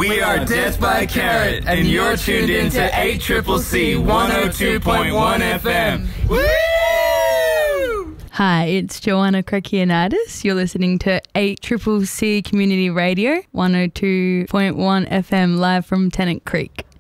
We are Death by Carrot, and you're tuned in to 8CCC 102.1 FM. Woo! Hi, it's Joanna Krakianidis. You're listening to 8CCC Community Radio, 102.1 FM, live from Tennant Creek.